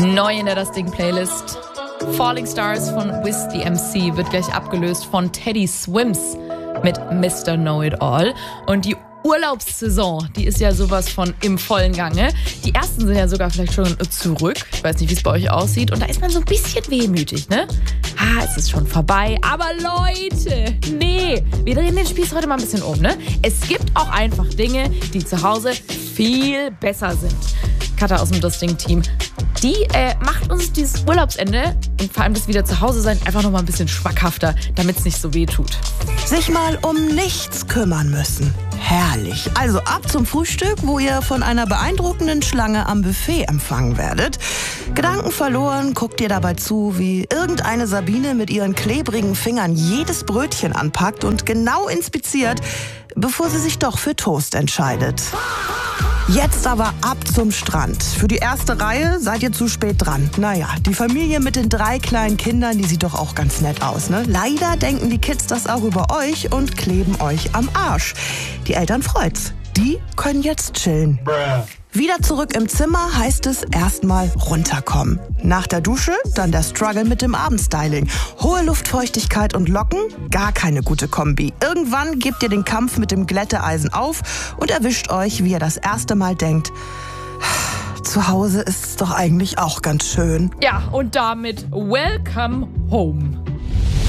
Neu in der Das Ding-Playlist. Falling Stars von Wiz the MC wird gleich abgelöst von Teddy Swims mit Mr. Know-It-All. Und die Urlaubssaison, die ist ja sowas von im vollen Gange. Die ersten sind ja sogar vielleicht schon zurück. Ich weiß nicht, wie es bei euch aussieht. Und da ist man so ein bisschen wehmütig, ne? Es ist schon vorbei. Aber Leute, nee, wir drehen den Spieß heute mal ein bisschen um, ne? Es gibt auch einfach Dinge, die zu Hause viel besser sind. Katha aus dem Das Ding-Team, die macht uns dieses Urlaubsende und vor allem das wieder zu Hause sein einfach noch mal ein bisschen schmackhafter, damit es nicht so weh tut. Sich mal um nichts kümmern müssen. Herrlich. Also ab zum Frühstück, wo ihr von einer beeindruckenden Schlange am Buffet empfangen werdet. Gedanken verloren, guckt ihr dabei zu, wie irgendeine Sabine mit ihren klebrigen Fingern jedes Brötchen anpackt und genau inspiziert, bevor sie sich doch für Toast entscheidet. Jetzt aber ab zum Strand. Für die erste Reihe seid ihr zu spät dran. Naja, die Familie mit den 3 kleinen Kindern, die sieht doch auch ganz nett aus, ne? Leider denken die Kids das auch über euch und kleben euch am Arsch. Die Eltern freut's. Die können jetzt chillen. Wieder zurück im Zimmer heißt es erstmal runterkommen. Nach der Dusche dann der Struggle mit dem Abendstyling. Hohe Luftfeuchtigkeit und Locken, gar keine gute Kombi. Irgendwann gebt ihr den Kampf mit dem Glätteeisen auf und erwischt euch, wie ihr das erste Mal denkt: Zu Hause ist's doch eigentlich auch ganz schön. Ja, und damit welcome home.